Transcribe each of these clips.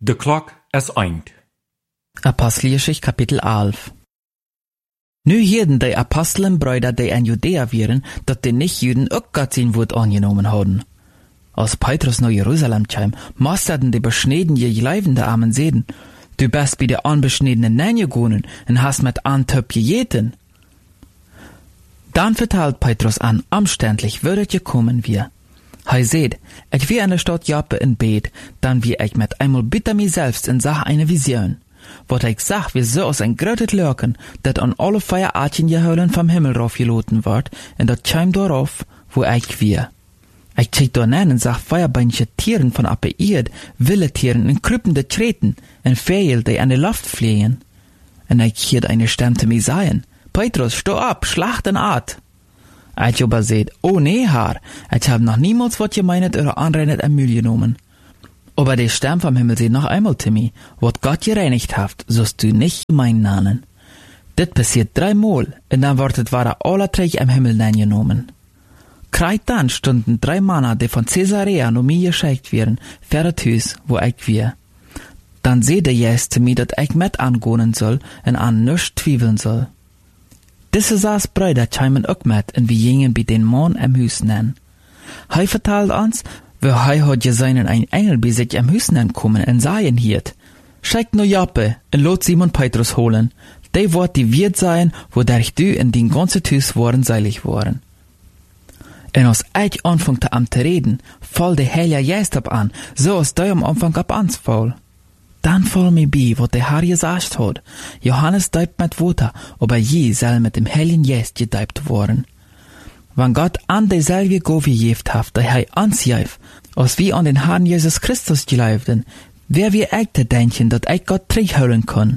De klok is eind. Apostelgeschichte Kapitel 11. Nu hielden die Apostelenbrüder, die in Judäa waren, dat die Nicht-Juden auch Gott sein Wort angenommen hadden. Als Petrus nach Jerusalem kam, musterten die beschneden je leibende Armen sehen, du bist bei der unbeschnedenen Nanny gegangen und hast mit Antöp gegeten. Dann vertelt Petrus an, umständlich würdet ihr kommen wir. Hij seht, ich wie in der Stadt Joppe in Bett, dann wie ich mit einmal bitter mir selbst in Sache eine Vision. Wat ich sag, wie so aus ein grötet Lurken, dat an alle Feierartchen geholen vom Himmel raufgeloten wird, und dat käm darauf, wo ich wir. Ich krieg da nen und sag Feuerbeinche Tieren von appe Erd, wilde Tieren und krüppende Treten, und Vögel, die an der Luft fliegen. Und ich hielt eine Stimme zu mir sagen, Petrus, steh ab, schlacht en Art. Ich aber seht, oh nee, Herr, ich hab noch niemals wat gemeinet oder anrennet am Müll genommen. Aber die Stimme vom Himmel seht noch einmal zu mir, wat Gott gereinigt haft, sollst du nicht gemein nennen. Dit passiert 3 Mal, und dann wird es wieder alle 3 am Himmel genommen. Kreit dann stunden 3 Männer, die von Caesarea noch mir geschickt werden, für das Haus, wo ich wir. Dann seht der Jesus zu mir, dat ich mit angehen soll und an nichts zweifeln soll. Diese 6 Brüder kämen auch mit, und wir gingen bei den Mann am Haus nennen. Hij vertelt uns, wie hij hat gesehen ein Engel bei sich am Haus nennen kommen und sagen hiert, schickt nur Joppe und lot Simon Petrus holen, der wird die Wirt sein, wodurch du in den ganzen Haus waren seilig waren. Und als ich anfangte an zu reden, fall der Heilige Geist ab an, so als du am Anfang ab ans fall. Dann fall mir bei, was der Herr gesagt hat. Johannes däubt mit Wasser, aber je soll mit dem Heiligen Geist gedäubt worden. Wenn Gott an dieselbe Gabe gegeben hat, die er uns gibt, als wir an den Herrn Jesus Christus glaubten, wer wir echt denken, dass ich Gott zurückholen kann.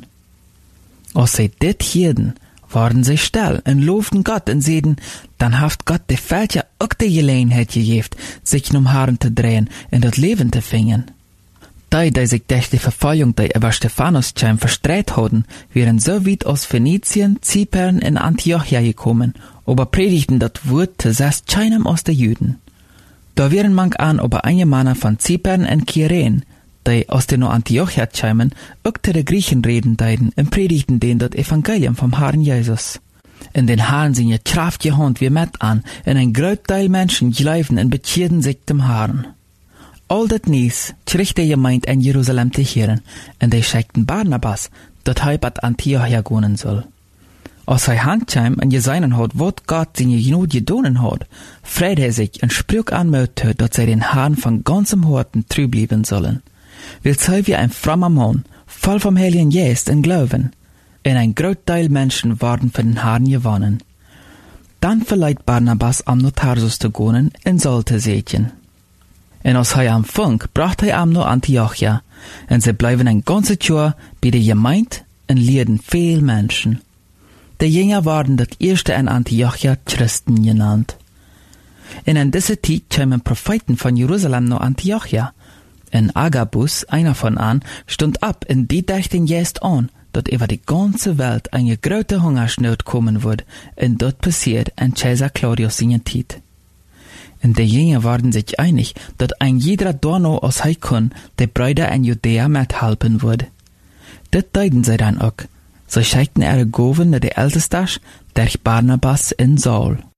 Als sie dit hielten, waren sie still und lobten Gott und sagten, dann hat Gott die Völker auch die Gelegenheit gegeben, sich um Herren zu drehen und das Leben zu finden. Die sich durch die Verfolgung, die über Stephanus kam, verstreut hatten, wären so weit aus Phönizien, Zypern und Antiochia gekommen, aber predigten das Wort zuerst keinem aus den Juden. Da wären manch an, aber einige Männer von Zypern und Kyrene, die aus den Antiochia kamen, auch zu den Griechen reden deuten und predigten denen das Evangelium vom Herrn Jesus. In den Herrn sind ihr Kraft gehand wie mit an, und ein Großteil Menschen glauben und bekehrten sich dem Herrn. All dat Nies kriegt die Gemeinde in Jerusalem zu hören, und die schickten Barnabas, dat er bei Antiochia gehen soll. Als er heimkam und gesehen hat, wat Gott seine Genut getan hat, freut er sich und sprach an Mutter, dass sie den Herrn von ganzem Herzen treu bleiben sollen. Weil sei wie ein frommer Mann, voll vom Heiligen Geist und Glauben, und ein Großteil Menschen waren für den Herrn gewonnen. Dann verleiht Barnabas am Tarsus zu gehen und sollte sehen. Und als er am Funk, brachte er am nur Antiochia, und sie bleiben ein ganzes Jahr bei der Gemeinde und lehrten viel Menschen. Die Jünger waren das erste in Antiochia Christen genannt. Und in dieser Zeit kamen Propheten von Jerusalem nach Antiochia. Und Agabus, einer von an, stund ab und die dachten jetzt an, dass über die ganze Welt eine große Hungersnot kommen wird, und dort passiert in Caesar Claudius seine Zeit. Und die Jünger waren sich einig, dass ein jeder Donau aus Heikon die Brüder in Judäa mithelfen würde. Das deuten sie dann auch. Sie schickten ihre Gaben nach der Ältesten durch Barnabas in Saul.